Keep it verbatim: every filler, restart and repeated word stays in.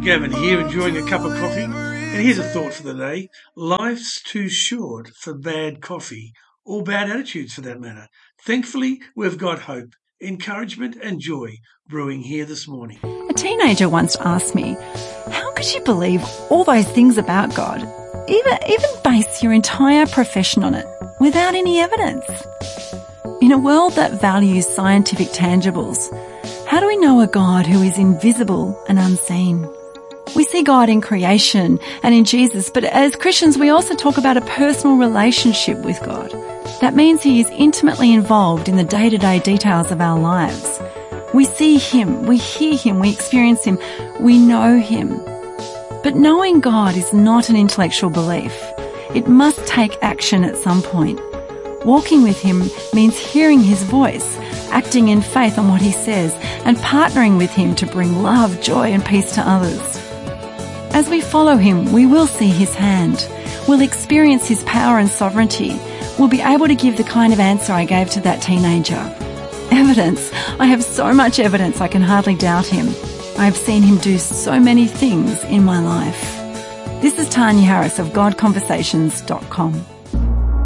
Gavin here, enjoying a cup of coffee. And here's a thought for the day. Life's too short for bad coffee, or bad attitudes for that matter. Thankfully, we've got hope, encouragement and joy brewing here this morning. A teenager once asked me, how could you believe all those things about God, even, even base your entire profession on it, without any evidence? In a world that values scientific tangibles, how do we know a God who is invisible and unseen? We see God in creation and in Jesus, but as Christians we also talk about a personal relationship with God. That means He is intimately involved in the day-to-day details of our lives. We see Him, we hear Him, we experience Him, we know Him. But knowing God is not an intellectual belief. It must take action at some point. Walking with Him means hearing His voice, acting in faith on what He says, and partnering with Him to bring love, joy and peace to others. As we follow Him, we will see His hand. We'll experience His power and sovereignty. We'll be able to give the kind of answer I gave to that teenager. Evidence. I have so much evidence I can hardly doubt Him. I have seen Him do so many things in my life. This is Tanya Harris of God Conversations dot com.